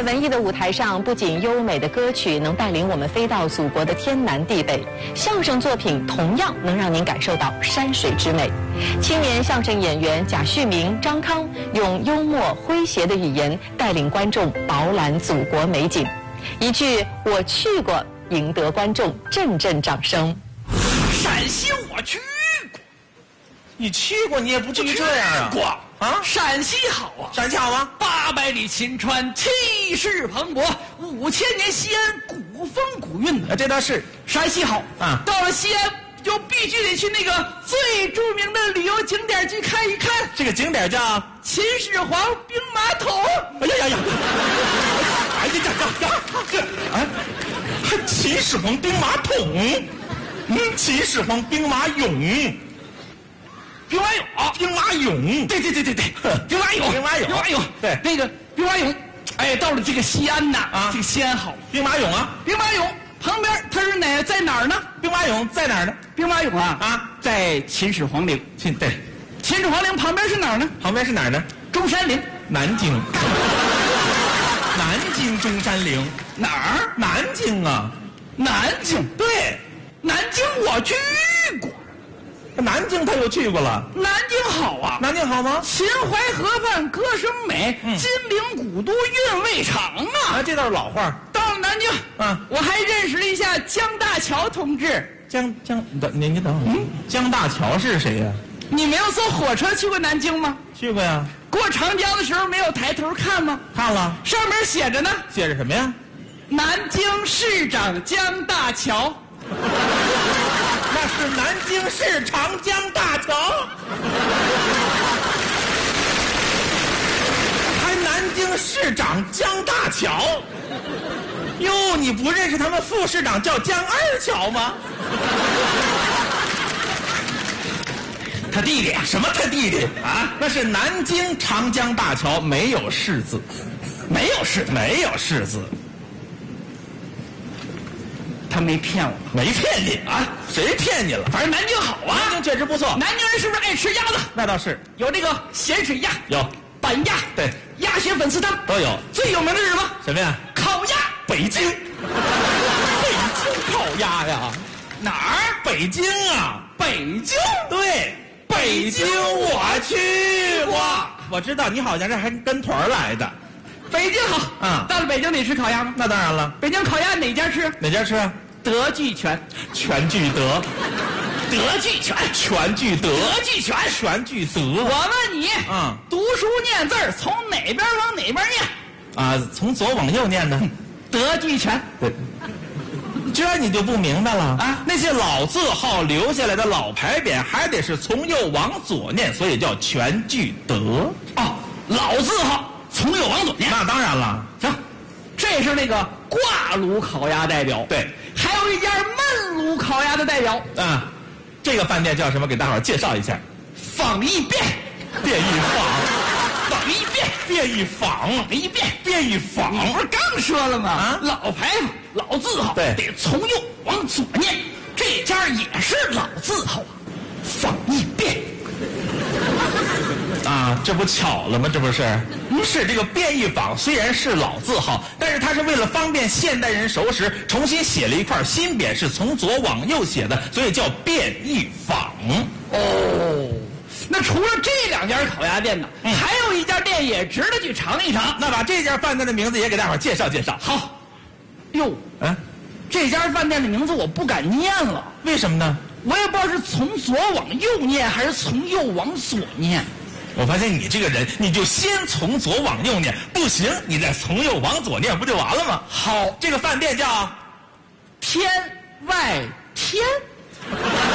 在文艺的舞台上，不仅优美的歌曲能带领我们飞到祖国的天南地北，相声作品同样能让您感受到山水之美。青年相声演员贾旭明、张康用幽默诙谐的语言带领观众饱览祖国美景，一句“我去过”赢得观众阵阵掌声。 陕西我去过， 你去过，你也不至于这样啊！ 过啊， 陕西好啊， 陕西好吗 ？800里秦川，气势磅礴；5000年西安，古风古韵的。 这倒是陕西好啊！ 到了西安，就必须得去那个最著名的旅游景点去看一看。 这个景点叫秦始皇兵马桶。 哎呀呀呀！哎呀这哎，还秦始皇兵马桶？秦始皇兵马俑。 兵马俑， 兵马俑， 对，兵马俑， 对， 那个兵马俑，哎，到了这个西安呐，这个西安好， 兵马俑啊， 兵马俑旁边它是在哪儿呢？ 兵马俑在哪儿呢？ 兵马俑在秦始皇陵， 对， 秦始皇陵旁边是哪儿呢？ 旁边是哪儿呢？ 中山陵， 南京，南京中山陵哪儿？ 南京啊， 南京， 对， 南京我去过。 南京他又去过了， 南京好啊， 南京好吗？ 秦淮河畔歌声美，金陵古都韵味长啊！ 这倒是老话。 到了南京，我还认识了一下江大桥同志。 您等会儿，江大桥是谁呀？ 你没有坐火车去过南京吗？ 去过呀。 过长江的时候没有抬头看吗？ 看了。 上面写着呢。 写着什么呀？ 南京市长江大桥。 那是南京市长江大桥，还南京市长江大桥。哟，你不认识他们副市长叫江二桥吗？ 他弟弟什么他弟弟啊？那是南京长江大桥，没有市字， 没有市字。 他没骗我， 没骗你啊？谁骗你了？ 反正南京好啊， 南京确实不错。 南京人是不是爱吃鸭子？ 那倒是， 有这个咸水鸭， 有板鸭， 对， 鸭血粉丝汤都有。 最有名的是什么？ 什么呀？ 烤鸭。 北京，北京烤鸭呀？ 哪儿？ 北京啊， 北京。 对，北京我去过。我知道，你好像是还跟团来的。 北京好啊！ 到了北京得吃烤鸭吗？ 那当然了。 北京烤鸭哪家吃？ 哪家吃啊？ 德聚全， 全聚德， 德聚全， 全聚德， 德聚全， 全聚德。 我问你，读书念字从哪边往哪边念？ 啊，从左往右念的。 德聚全。 对，这你就不明白了啊？ 那些老字号留下来的老牌匾，还得是从右往左念，所以叫全聚德。 哦，老字号。从右往左念， 那当然了。 行，这是那个挂炉烤鸭代表。 对， 还有一家焖炉烤鸭的代表。 这个饭店叫什么？给大伙儿介绍一下。 坊一变， 便一坊， 坊一变， 便一坊， 一变， 便一坊。 你不是刚说了吗？老牌坊，老字号， 对， 得从右往左念。这家也是老字号啊，坊一变。 这不巧了吗？这不是？是这个便一坊虽然是老字号，但是它是为了方便现代人熟识，重新写了一块新匾，是从左往右写的，所以叫便一坊。 哦，那除了这两家烤鸭店呢，还有一家店也值得去尝一尝。 那把这家饭店的名字也给大伙儿介绍介绍。 好。哟，这家饭店的名字我不敢念了。 为什么呢？ 我也不知道是从左往右念还是从右往左念。 我发现你这个人，你就先从左往右念，不行你再从右往左念，不就完了吗？ 好， 这个饭店叫天外天。